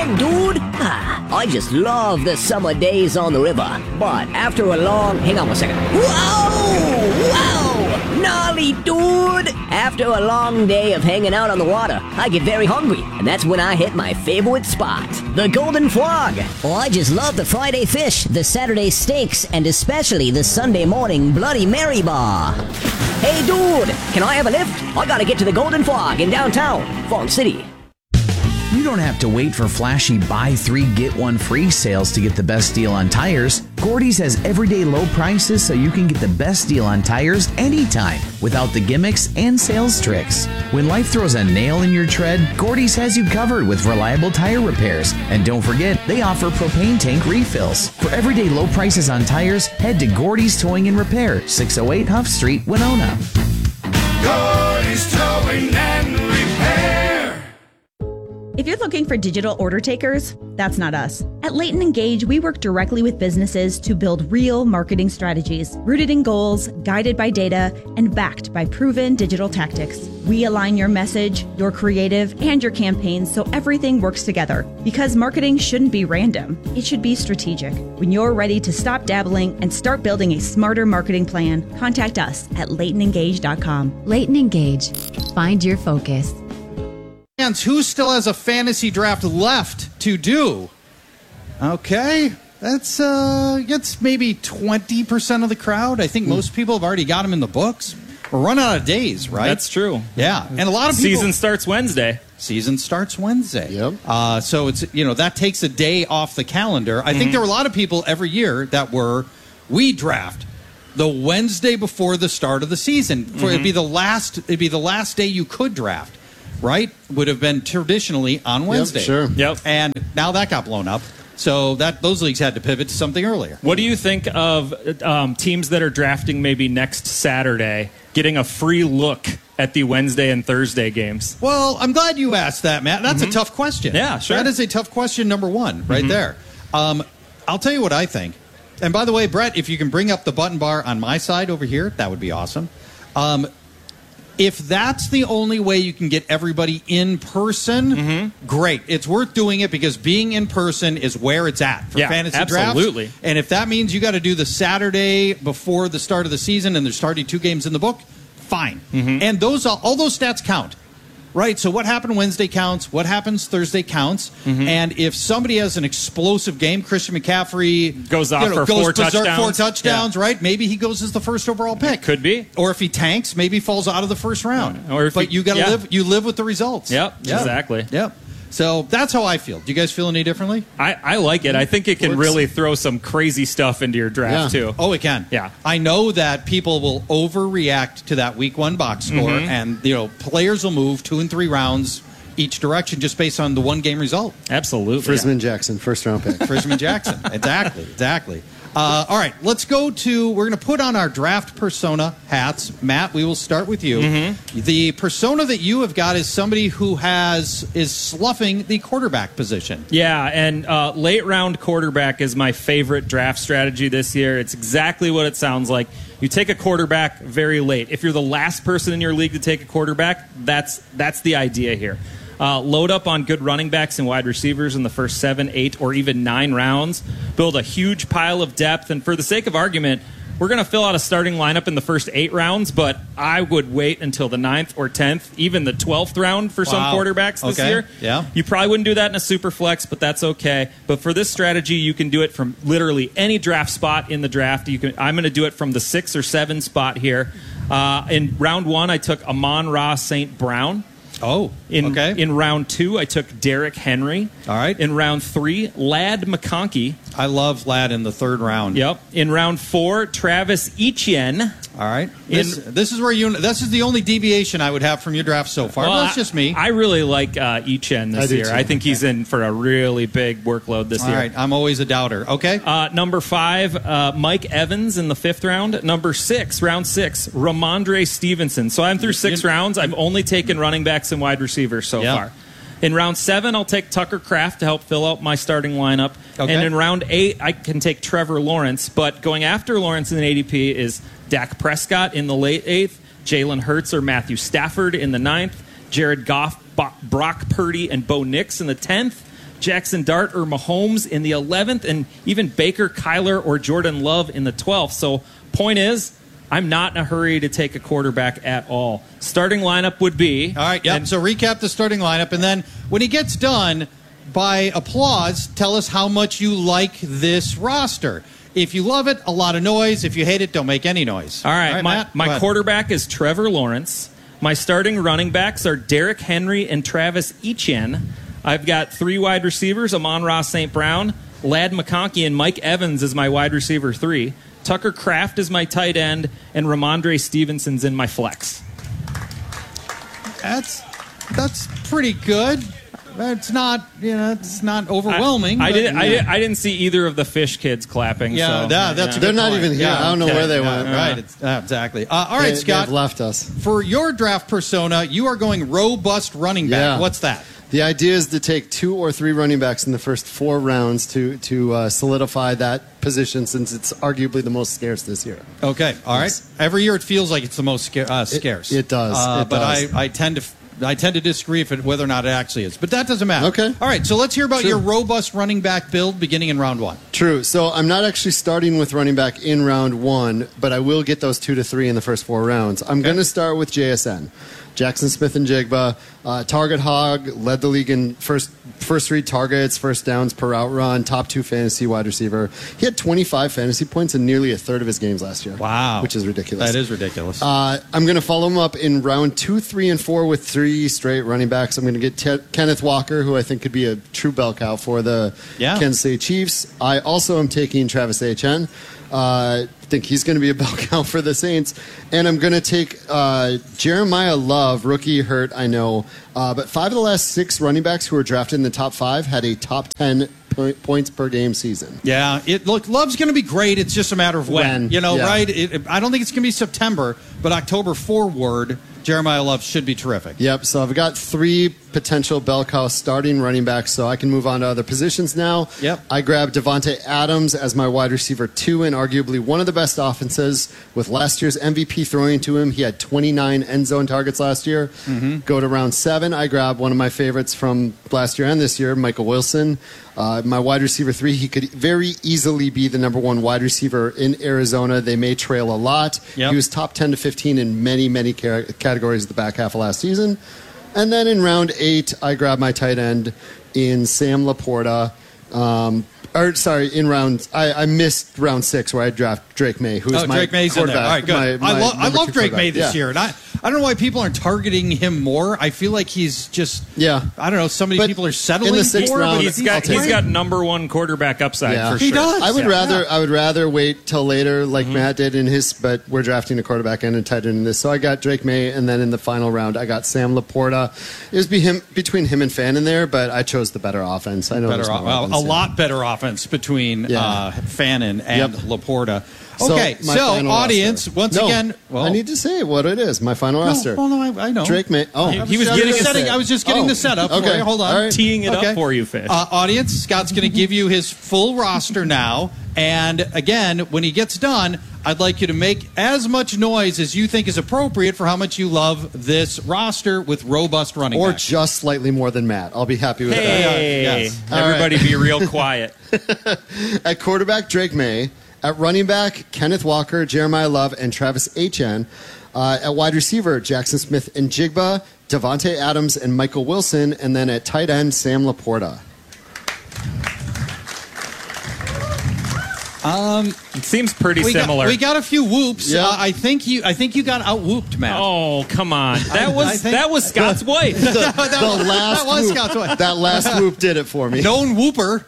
again, dude. I just love the summer days on the river. But after a long... Hang on one second. Whoa! Gnarly, dude! After a long day of hanging out on the water, I get very hungry. And that's when I hit my favorite spot, the Golden Frog. Oh, I just love the Friday fish, the Saturday steaks, and especially the Sunday morning Bloody Mary bar. Hey, dude! Can I have a lift? I gotta get to the Golden Frog in downtown, Font City. You don't have to wait for flashy buy 3 get 1 free sales to get the best deal on tires. Gordy's has everyday low prices so you can get the best deal on tires anytime without the gimmicks and sales tricks. When life throws a nail in your tread, Gordy's has you covered with reliable tire repairs. And don't forget, they offer propane tank refills. For everyday low prices on tires, head to Gordy's Towing and Repair, 608 Huff Street, Winona. Gordy's Towing and Repair. If you're looking for digital order takers, that's not us. At Leighton Engage, we work directly with businesses to build real marketing strategies, rooted in goals, guided by data, and backed by proven digital tactics. We align your message, your creative, and your campaigns so everything works together. Because marketing shouldn't be random. It should be strategic. When you're ready to stop dabbling and start building a smarter marketing plan, contact us at LeightonEngage.com. Leighton Engage. Find your focus. Who still has a fantasy draft left to do? Okay, that's maybe 20% of the crowd. I think most people have already got them in the books. We're running out of days, right? That's true. Yeah, and a lot of people... Season starts Wednesday. Yep. So it's, that takes a day off the calendar. I think there were a lot of people every year that we draft the Wednesday before the start of the season. It'd be the last day you could draft. Right? Would have been traditionally on Wednesday. Yep, sure. Yep. And now that got blown up. So those leagues had to pivot to something earlier. What do you think of teams that are drafting maybe next Saturday getting a free look at the Wednesday and Thursday games? Well, I'm glad you asked that, Matt. That's a tough question. Yeah, sure. That is a tough question, number one, right there. I'll tell you what I think. And by the way, Brett, if you can bring up the button bar on my side over here, that would be awesome. If that's the only way you can get everybody in person, great. It's worth doing it because being in person is where it's at for fantasy absolutely. drafts. And if that means you got to do the Saturday before the start of the season and there's already 2 games in the book, fine. And all those stats count. Right, so what happened Wednesday counts, what happens Thursday counts, and if somebody has an explosive game, Christian McCaffrey goes off for 4 touchdowns. 4 touchdowns, right? Maybe he goes as the first overall pick. Could be. Or if he tanks, maybe he falls out of the first round. Or if but you got to live with the results. Yep, exactly. Yep. So that's how I feel. Do you guys feel any differently? I like it. I think it can really throw some crazy stuff into your draft, too. Oh, it can. Yeah. I know that people will overreact to that week 1 box score, and players will move 2 and 3 rounds each direction just based on the 1 game result. Absolutely. Frisman Jackson, first round pick. Frisman Jackson. Exactly. All right, let's go to, we're going to put on our draft persona hats. Matt, we will start with you. The persona that you have got is somebody who is sloughing the quarterback position. Yeah, and late round quarterback is my favorite draft strategy this year. It's exactly what it sounds like. You take a quarterback very late. If you're the last person in your league to take a quarterback, that's the idea here. Load up on good running backs and wide receivers in the first 7, 8, or even 9 rounds. Build a huge pile of depth. And for the sake of argument, we're going to fill out a starting lineup in the first 8 rounds, but I would wait until the 9th or 10th, even the 12th round for some quarterbacks this year. Yeah. You probably wouldn't do that in a super flex, but that's okay. But for this strategy, you can do it from literally any draft spot in the draft. I'm going to do it from the 6 or 7 spot here. In round 1, I took Amon-Ra St. Brown. In round 2, I took Derrick Henry. All right. In round 3, Ladd McConkey. I love Ladd in the 3rd round. Yep. In round 4, Travis Etienne. All right. This is the only deviation I would have from your draft so far. That's just me. I really like Etienne this year. I think he's in for a really big workload this year. All right. I'm always a doubter. Okay. Number 5, Mike Evans in the 5th round. Number 6, round 6, Ramondre Stevenson. So I'm through 6 rounds. I've only taken running backs and wide receivers so far. In round 7, I'll take Tucker Kraft to help fill out my starting lineup. Okay. And in round 8, I can take Trevor Lawrence. But going after Lawrence in the ADP is Dak Prescott in the late 8th, Jalen Hurts or Matthew Stafford in the 9th, Jared Goff, Brock Purdy, and Bo Nix in the 10th, Jackson Dart or Mahomes in the 11th, and even Baker, Kyler, or Jordan Love in the 12th. So point is, I'm not in a hurry to take a quarterback at all. Starting lineup would be... All right, yep. So recap the starting lineup, and then when he gets done, by applause, tell us how much you like this roster. If you love it, a lot of noise. If you hate it, don't make any noise. All right, Matt? my quarterback is Trevor Lawrence. My starting running backs are Derrick Henry and Travis Etienne. I've got 3 wide receivers, Amon-Ra St. Brown, Ladd McConkey, and Mike Evans is my wide receiver 3. Tucker Kraft is my tight end, and Ramondre Stevenson's in my flex. That's pretty good. It's not, it's not overwhelming. I didn't see either of the Fish kids clapping. Yeah, so, that's a good They're not point. even here. I don't know where they went. Right, exactly. All right, Scott. They've left us. For your draft persona, you are going robust running back. Yeah. What's that? The idea is to take 2 or 3 running backs in the first 4 rounds to solidify that position, since it's arguably the most scarce this year. Okay, all right. Every year it feels like it's the most scarce. It does. But I tend to disagree whether or not it actually is. But that doesn't matter. Okay. All right, so let's hear about your robust running back build beginning in round 1. True. So I'm not actually starting with running back in round 1, but I will get those 2 to 3 in the first 4 rounds. I'm going to start with JSN. Jackson Smith and Jigba, target hog, led the league in first 3 targets, first downs per route run, top 2 fantasy wide receiver. He had 25 fantasy points in nearly a third of his games last year. Wow. Which is ridiculous. That is ridiculous. I'm going to follow him up in round 2, 3, and 4 with 3 straight running backs. I'm going to get Kenneth Walker, who I think could be a true bell cow for the Kansas City Chiefs. I also am taking Travis Etienne. I think he's going to be a bell cow for the Saints. And I'm going to take Jeremiah Love, rookie hurt, I know. But 5 of the last 6 running backs who were drafted in the top 5 had a top 10 points per game season. Yeah, Love's going to be great. It's just a matter of when. Right? I don't think it's going to be September, but October forward, Jeremiah Love should be terrific. Yep, so I've got 3 potential bell cow starting running backs, so I can move on to other positions now. Yep. I grabbed Devontae Adams as my wide receiver 2 and arguably one of the best offenses. With last year's MVP throwing to him, he had 29 end zone targets last year. Mm-hmm. Go to round 7, I grabbed one of my favorites from last year and this year, Michael Wilson. My wide receiver 3, he could very easily be the number 1 wide receiver in Arizona. They may trail a lot. Yep. He was top 10 to 15 in many, many categories at the back half of last season. And then in round 8, I grabbed my tight end in Sam Laporta. I missed round 6 where I draft Drake May, who's my Drake May's in there. All right, good. I love Drake May this year, and I don't know why people aren't targeting him more. I feel like he's just I don't know. So many people are settling in the 6th for, round. He's got number 1 quarterback upside for sure. He does. I would rather wait till later, like Matt did in his. But we're drafting a quarterback and a tight end in this, so I got Drake May, and then in the final round, I got Sam Laporta. It was between him and Fan in there, but I chose the better offense. I know a lot better offense between Fannin and Laporta. Okay, so audience, roster. once again... I need to say what it is, my final roster. I know. Drake May... Oh, he was getting I was just getting the setup. Okay, hold on. Right. Teeing it up for you, Fish. Audience, Scott's going to give you his full roster now. And again, when he gets done, I'd like you to make as much noise as you think is appropriate for how much you love this roster with robust running or backs. just slightly more than Matt. I'll be happy with that. Yes. Everybody be real quiet. At quarterback, Drake May. At running back, Kenneth Walker, Jeremiah Love, and Travis Etienne. At wide receiver, Jackson Smith and Jigba, Devontae Adams, and Michael Wilson. And then at tight end, Sam Laporta. It seems pretty similar. We got a few whoops. Yeah. I think you got out-whooped, Matt. Oh, come on. That was Scott's wife. That was Scott's wife. That last whoop did it for me. Known whooper.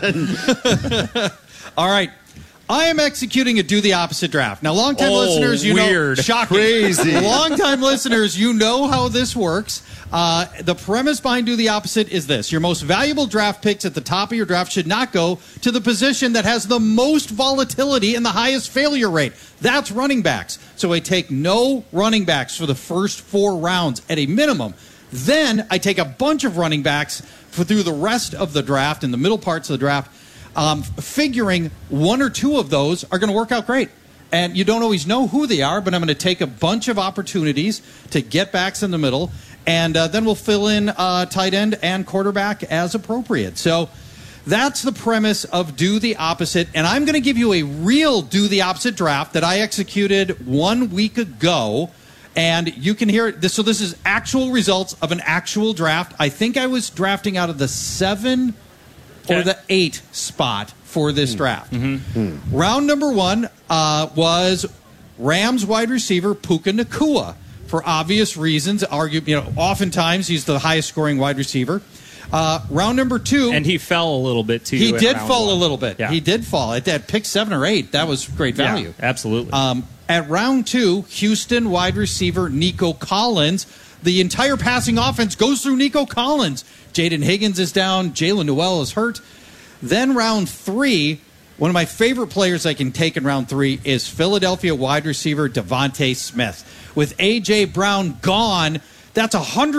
All right. I am executing a do the opposite draft. Now, longtime listeners, you know, shocking, crazy. Longtime listeners, you know how this works. The premise behind do the opposite is this: your most valuable draft picks at the top of your draft should not go to the position that has the most volatility and the highest failure rate. That's running backs. So I take no running backs for the first 4 rounds at a minimum. Then I take a bunch of running backs through the rest of the draft and the middle parts of the draft. Figuring 1 or 2 of those are going to work out great. And you don't always know who they are, but I'm going to take a bunch of opportunities to get backs in the middle. And then we'll fill in tight end and quarterback as appropriate. So that's the premise of Do the Opposite. And I'm going to give you a real Do the Opposite draft that I executed 1 week ago. And you can hear it. So this is actual results of an actual draft. I think I was drafting out of the 7 or the 8 spot for this draft. Round number 1 was Rams wide receiver Puka Nacua. For obvious reasons, oftentimes he's the highest scoring wide receiver. Round number 2, and he fell a little bit too. He did fall 1. a little bit. Yeah. He did fall at that pick 7 or 8. That was great value. Yeah, absolutely. At round 2, Houston wide receiver Nico Collins. The entire passing offense goes through Nico Collins. Jaden Higgins is down. Jalen Noel is hurt. Then round 3. One of my favorite players I can take in round 3 is Philadelphia wide receiver Devontae Smith. With A.J. Brown gone, that's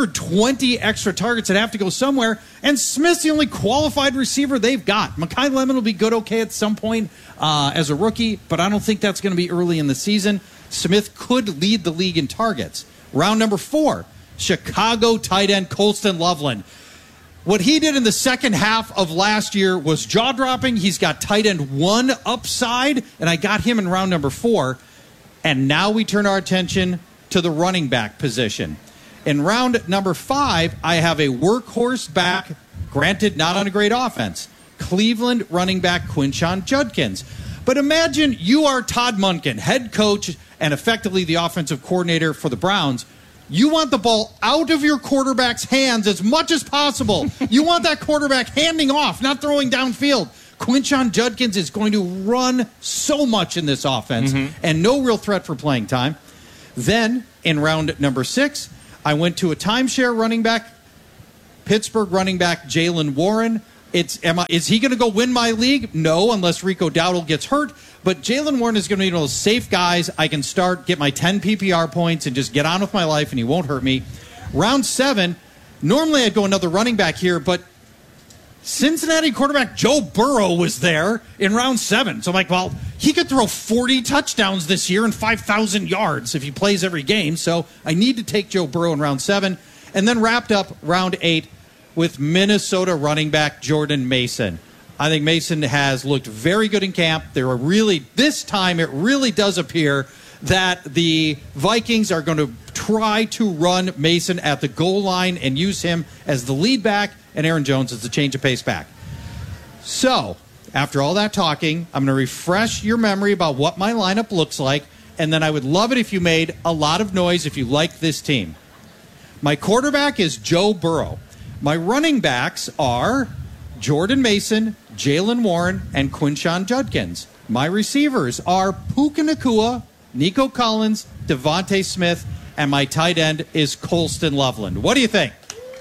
120 extra targets that have to go somewhere, and Smith's the only qualified receiver they've got. Mekhi Lemon will be okay at some point as a rookie, but I don't think that's going to be early in the season. Smith could lead the league in targets. Round number 4, Chicago tight end Colston Loveland. What he did in the second half of last year was jaw-dropping. He's got tight end 1 upside, and I got him in round number 4. And now we turn our attention to the running back position. In round number 5, I have a workhorse back, granted not on a great offense, Cleveland running back Quinshon Judkins. But imagine you are Todd Monken, head coach and effectively the offensive coordinator for the Browns. You want the ball out of your quarterback's hands as much as possible. You want that quarterback handing off, not throwing downfield. Quinshon Judkins is going to run so much in this offense and no real threat for playing time. Then, in round number 6, I went to a timeshare running back, Pittsburgh running back Jaylen Warren. Is he going to go win my league? No, unless Rico Dowdle gets hurt. But Jaylen Warren is going to be one of those safe guys. I can start, get my 10 PPR points, and just get on with my life, and he won't hurt me. Round 7, normally I'd go another running back here, but Cincinnati quarterback Joe Burrow was there in round 7. So I'm like, well, he could throw 40 touchdowns this year and 5,000 yards if he plays every game. So I need to take Joe Burrow in round 7. And then wrapped up round 8 with Minnesota running back Jordan Mason. I think Mason has looked very good in camp. This time it really does appear that the Vikings are going to try to run Mason at the goal line and use him as the lead back and Aaron Jones as the change of pace back. So, after all that talking, I'm going to refresh your memory about what my lineup looks like, and then I would love it if you made a lot of noise if you like this team. My quarterback is Joe Burrow. My running backs are Jordan Mason, Jaylen Warren, and Quinshon Judkins. My receivers are Puka Nacua, Nico Collins, Devontae Smith, and my tight end is Colston Loveland. What do you think?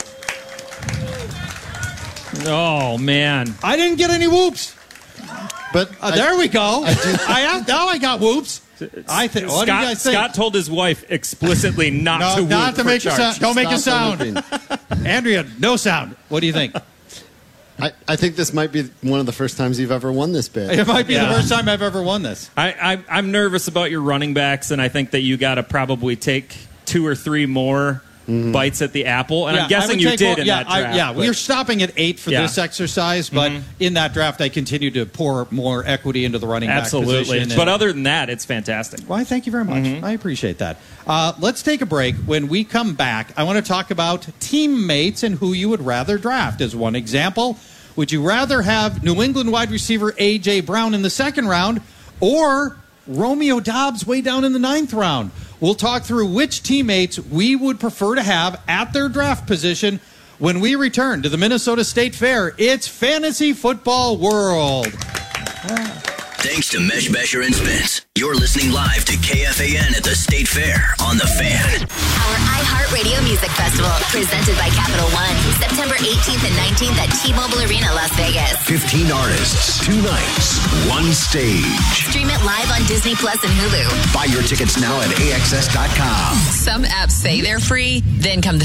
Oh, man. I didn't get any whoops. But there we go. Now I got whoops. I think. What do you guys think? Scott told his wife explicitly not to whoop. Not to make a sound. Don't make a Stop sound. Andrea, no sound. What do you think? I think this might be one of the first times you've ever won this bid. It might be the first time I've ever won this. I'm nervous about your running backs, and I think that you got to probably take 2 or 3 more bites at the apple. And I'm guessing you did in that draft. We are stopping at 8 for this exercise, but in that draft, I continue to pour more equity into the running back position. But other than that, it's fantastic. Well, thank you very much. I appreciate that. Let's take a break. When we come back, I want to talk about teammates and who you would rather draft. As one example, would you rather have New England wide receiver A.J. Brown in the 2nd round or Romeo Doubs way down in the 9th round? We'll talk through which teammates we would prefer to have at their draft position when we return to the Minnesota State Fair. It's Fantasy Football World. Thanks to Mesh Basher and Spence. You're listening live to KFAN at the State Fair on The Fan. Our iHeartRadio Music Festival, presented by Capital One, September 18th and 19th at T-Mobile Arena, Las Vegas. 15 artists, 2 nights, 1 stage. Stream it live on Disney Plus and Hulu. Buy your tickets now at AXS.com. Some apps say they're free, then come the